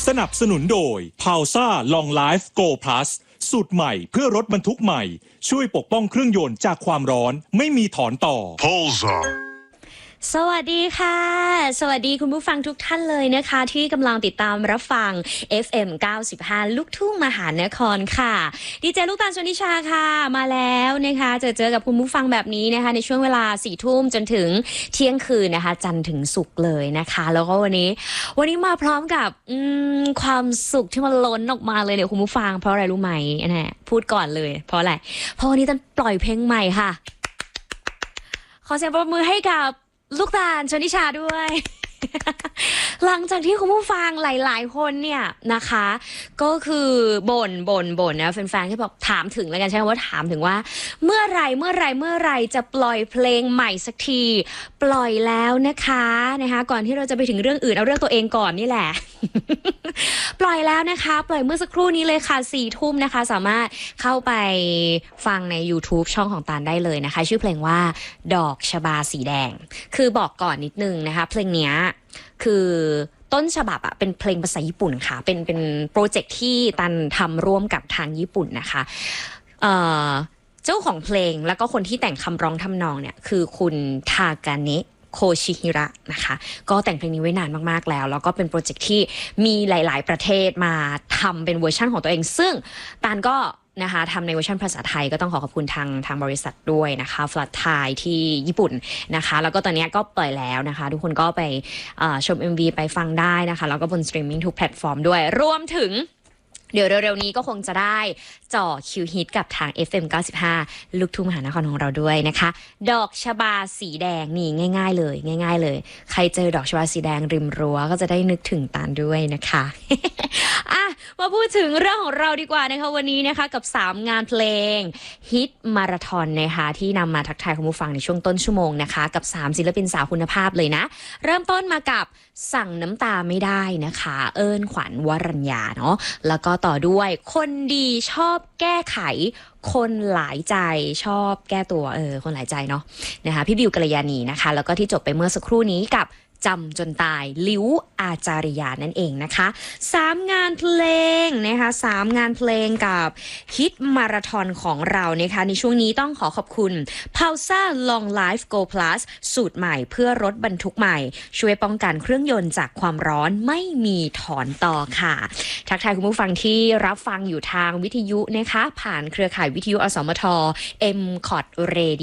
นับสนุนโดย Pausa Long Life Go Plus สูตรใหม่เพื่อรถบรรทุกใหม่ช่วยปกป้องเครื่องยนต์จากความร้อนไม่มีถอนต่อ Pausa สวัสดีค่ะสวัสดีคุณผู้ฟังทุกท่านเลยนะคะที่กำลังติดตามรับฟัง FM 95 ลูกทุ่งมหานครค่ะดีเจลูกตาลชนิชาค่ะมาแล้วนะคะเจอกับคุณผู้ฟังแบบนี้นะคะในช่วงเวลา 4 ทุ่มจนถึงเที่ยงคืนนะคะจันทร์ถึงศุกร์เลยนะคะแล้วก็วันนี้มาพร้อมกับความสุขที่มันล้นออกมาเลยเนี่ยคุณผู้ฟังเพราะอะไรรู้ไหมนะพูดก่อนเลยเพราะอะไรเพราะวันนี้ตันปล่อยเพลงใหม่ค่ะขอเสียงปรบมือให้กับลูกตาลชนิชาด้วย หลังจากที่คุณผู้ฟังหลายๆคนเนี่ยนะคะก็คือบ่นนะแฟนๆที่บอกถามถึงแล้วกันใช่ไหมว่าถามถึงว่าเมื่อไรจะปล่อยเพลงใหม่สักทีปล่อยแล้วนะคะก่อนที่เราจะไปถึงเรื่องอื่นเอาเรื่องตัวเองก่อนนี่แหละ ปล่อยแล้วนะคะปล่อยเมื่อสักครู่นี้เลยค่ะ 4 ทุ่มนะคะสามารถเข้าไปฟังใน YouTube ช่องของตาลได้เลยนะคะชื่อเพลงว่าดอกชบาสีแดงคือบอกก่อนนิดนึงนะคะเพลงเนี้ยคือต้นฉบับอะเป็นเพลงภาษาญี่ปุ่นค่ะเป็นโปรเจกต์ที่ตันทำร่วมกับทางญี่ปุ่นนะคะเจ้าของเพลงแล้วก็คนที่แต่งคำร้องทำนองเนี่ยคือคุณทากาเนะโคชิฮิระนะคะก็แต่งเพลงนี้ไว้นานมากๆแล้วก็เป็นโปรเจกต์ที่มีหลายๆประเทศมาทำเป็นเวอร์ชั่นของตัวเองซึ่งตาลก็นะคะทำในเวอร์ชันภาษาไทยก็ต้องขอบคุณทางบริษัทด้วยนะคะฟลัดไทยที่ญี่ปุ่นนะคะแล้วก็ตอนนี้ก็ปล่อยแล้วนะคะทุกคนก็ไปชม MV ไปฟังได้นะคะแล้วก็บนสตรีมมิ่งทุกแพลตฟอร์มด้วยรวมถึงเดี๋ยวเร็วๆนี้ก็คงจะได้จ่อคิวฮิตกับทาง FM 95 ลูกทุ่งมหานครของเราด้วยนะคะดอกชบาสีแดงนี่ง่ายๆเลยใครเจอดอกชบาสีแดงริมรั้วก็จะได้นึกถึงตาลด้วยนะคะ อ่ะมาพูดถึงเรื่องของเราดีกว่านะคะวันนี้นะคะกับ3งานเพลงฮิตมาราธอนนะคะที่นำมาทักทายคุณผู้ฟังในช่วงต้นชั่วโมงนะคะกับ3ศิลปินสาวคุณภาพเลยนะเริ่มต้นมากับสั่งน้ำตาไม่ได้นะคะเอิ้นขวัญวรัญญาเนาะแล้วก็ต่อด้วยคนดีชอบแก้ไขคนหลายใจชอบแก้ตัวคนหลายใจเนาะนะคะพี่บิวกัลยาณีนะคะแล้วก็ที่จบไปเมื่อสักครู่นี้กับจำจนตายลิ้วอาจาริยานั่นเองนะคะ3งานเพลงนะคะ3งานเพลงกับฮิตมาราธอนของเรานะคะในช่วงนี้ต้องขอบคุณ Pausa Long Life Go Plus สูตรใหม่เพื่อรถบรรทุกใหม่ช่วยป้องกันเครื่องยนต์จากความร้อนไม่มีถอนต่อค่ะทักทายคุณผู้ฟังที่รับฟังอยู่ทางวิทยุนะคะผ่านเครือข่ายวิทยุอสมท MCOT Radio